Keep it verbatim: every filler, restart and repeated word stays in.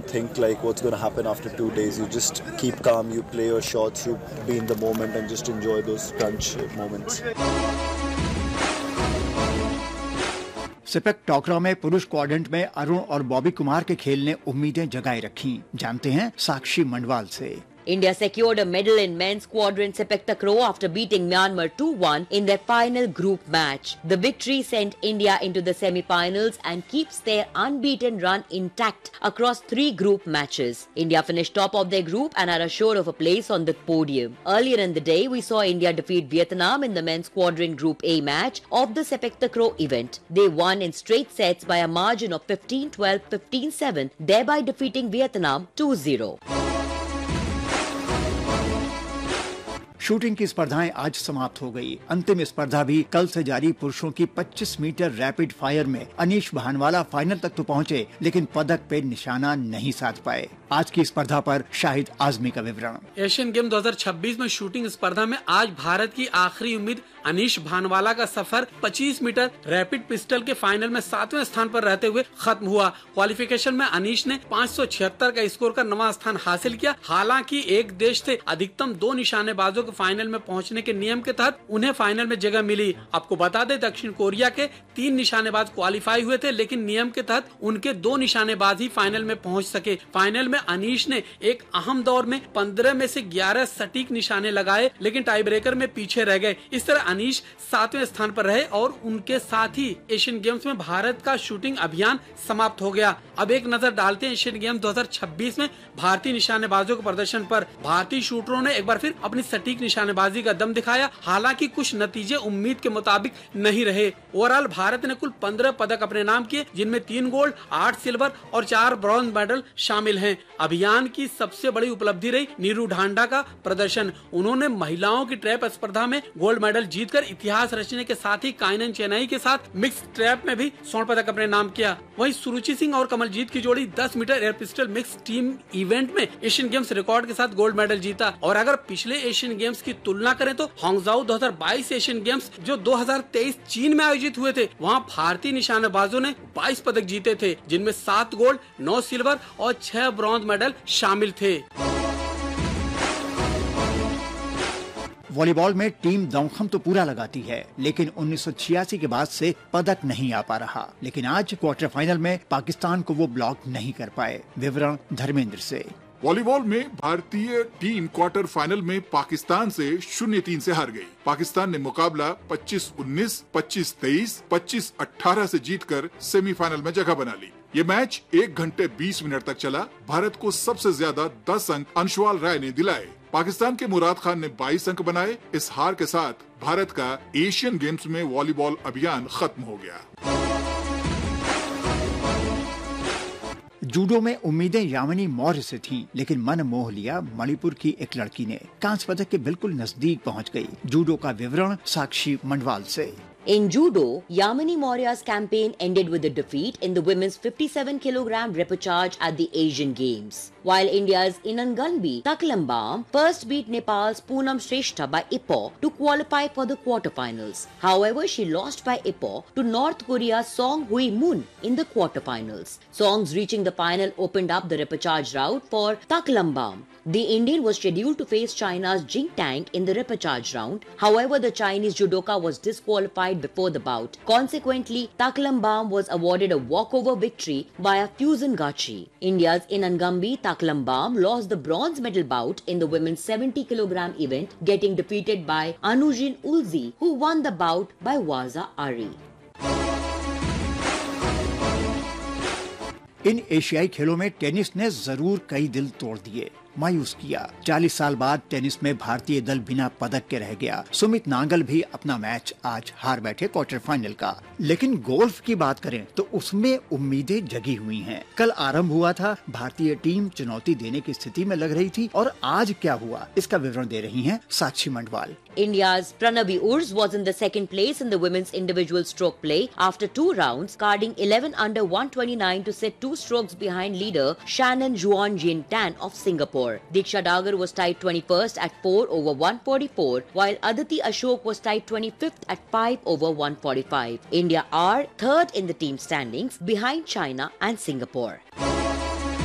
think like what's going to happen after two days. You just keep calm, you play your shots, you be in the moment and just enjoy those crunch moments. Sepak टॉकरा में पुरुष quadrant में अरुण और बॉबी कुमार के खेल ने उम्मीदें जगाए रखी। जानते हैं साक्षी मंडवाल से। India secured a medal in men's quadrant sepak takraw after beating Myanmar two one in their final group match. The victory sent India into the semi-finals and keeps their unbeaten run intact across three group matches. India finished top of their group and are assured of a place on the podium. Earlier in the day, we saw India defeat Vietnam in the men's quadrant group A match of the sepak takraw event. They won in straight sets by a margin of fifteen twelve, fifteen seven, thereby defeating Vietnam two zero. Shooting की स्पर्धाएं आज समाप्त हो गई। अंतिम स्पर्धा भी कल से जारी पुरुषों की पच्चीस मीटर रैपिड फायर में अनीश भानवाला फाइनल तक तो पहुंचे, लेकिन पदक पे निशाना नहीं साध पाए। आज की स्पर्धा पर शाहिद आजमी का विवरण। एशियन गेम दो हज़ार छब्बीस में शूटिंग स्पर्धा में आज भारत की आखिरी उम्मीद अनीश भानवाला का सफर पच्चीस मीटर रैपिड पिस्टल के फाइनल में सातवें स्थान पर रहते हुए खत्म हुआ। क्वालिफिकेशन में अनीश ने पाँच सौ छिहत्तर का स्कोर कर नवा स्थान हासिल किया। हालांकि एक देश से अधिकतम दो निशानेबाजों के फाइनल में पहुंचने के नियम के तहत उन्हें फाइनल में जगह मिली। आपको बता दें, दक्षिण कोरिया के तीन निशानेबाज क्वालिफाई हुए थे, लेकिन नियम के तहत उनके दो निशानेबाज ही फाइनल में पहुंच सके। फाइनल में अनीश ने एक अहम दौर में पंद्रह में से ग्यारह सटीक निशाने लगाए, लेकिन टाई ब्रेकर में पीछे रह गए। इस तरह अनीश सातवें स्थान पर रहे और उनके साथ ही एशियन गेम्स में भारत का शूटिंग अभियान समाप्त हो गया। अब एक नजर डालते हैं एशियन गेम दो हज़ार छब्बीस में भारतीय निशानेबाजों के प्रदर्शन पर। भारतीय शूटरों ने एक बार फिर अपनी सटीक निशानेबाजी का दम दिखाया। हालांकि कुछ नतीजे उम्मीद के मुताबिक नहीं रहे। ओवरऑल भारत ने कुल पंद्रह पदक अपने नाम किए, जिनमें तीन गोल्ड, आठ सिल्वर और चार ब्रॉन्ज मेडल शामिल हैं। अभियान की सबसे बड़ी उपलब्धि रही नीरू ढांडा का प्रदर्शन। उन्होंने महिलाओं की ट्रैप स्पर्धा में गोल्ड मेडल जीतकर इतिहास रचने के साथ ही काइनन चेन्नई के साथ मिक्स ट्रैप में भी स्वर्ण पदक अपने नाम किया। वहीं सुरुचि सिंह और कमलजीत की जोड़ी दस metre air pistol mix team event में एशियन गेम्स रिकॉर्ड के साथ गोल्ड मेडल जीता। और अगर पिछले एशियन गेम्स की तुलना करें तो हांगझाऊ दो हज़ार बाईस एशियन गेम्स जो दो हज़ार तेईस चीन में आयोजित हुए थे, वहां भारतीय निशानेबाजों ने बाईस पदक जीते थे, जिनमें सात गोल्ड, नौ सिल्वर और छह ब्रॉन्ज मेडल शामिल थे। वॉलीबॉल में टीम दमखम तो पूरा लगाती है, लेकिन उन्नीस सौ छियासी के बाद से पदक नहीं आ पा रहा। लेकिन आज क्वार्टर फाइनल में पाकिस्तान को वो ब्लॉक नहीं कर पाए। विवरण धर्मेंद्र से। वॉलीबॉल में भारतीय टीम क्वार्टर फाइनल में पाकिस्तान से शून्य तीन से हार गई। पाकिस्तान ने मुकाबला पच्चीस उन्नीस, पच्चीस तेईस, पच्चीस अठारह से जीतकर सेमीफाइनल में जगह बना ली। ये मैच एक घंटे बीस मिनट तक चला। भारत को सबसे ज्यादा दस अंक अंशुल राय ने दिलाए। पाकिस्तान के मुराद खान ने बाईस अंक बनाए। इस हार के साथ भारत का एशियन गेम्स में वॉलीबॉल अभियान खत्म हो गया। जूडो में उम्मीदें यामिनी मौर्य से थीं, लेकिन मन मोह लिया मणिपुर की एक लड़की ने। कांस्य पदक के बिल्कुल नजदीक पहुंच गई। जूडो का विवरण साक्षी मंडवाल से। In judo, Yamini Maurya's campaign ended with a defeat in the women's fifty-seven kilogram repechage at the Asian Games. While India's Inanganbi Taklambam first beat Nepal's Poonam Shrestha by Ipoh to qualify for the quarterfinals. However, she lost by Ipoh to North Korea's Song Hui Moon in the quarterfinals. Songs reaching the final opened up the repechage route for Taklambam. The Indian was scheduled to face China's Jing Tang in the repechage round. However, the Chinese judoka was disqualified before the bout. Consequently, Taklambam was awarded a walkover victory via Fusen Gachi. India's Inangambi Taklambam lost the bronze medal bout in the women's seventy kilogram event, getting defeated by Anujin Ulzi, who won the bout by Waza Ari. इन एशियाई खेलों में tennis ने जरूर कई दिल तोड़ दिए, मायूस किया। चालीस साल बाद टेनिस में भारतीय दल बिना पदक के रह गया। सुमित नागल भी अपना मैच आज हार बैठे क्वार्टर फाइनल का। लेकिन गोल्फ की बात करें तो उसमें उम्मीदें जगी हुई हैं। कल आरंभ हुआ था, भारतीय टीम चुनौती देने की स्थिति में लग रही थी, और आज क्या हुआ इसका विवरण दे रही हैं साक्षी मंडवाल। India's Pranavi Urs was in the second place in the women's individual stroke play after two rounds, carding eleven under one twenty-nine to set two strokes behind leader Shannon Juan Jin Tan of Singapore. Diksha Dagar was tied twenty-first at four over one forty-four, while Aditi Ashok was tied twenty-fifth at five over one forty-five. India are third in the team standings behind China and Singapore.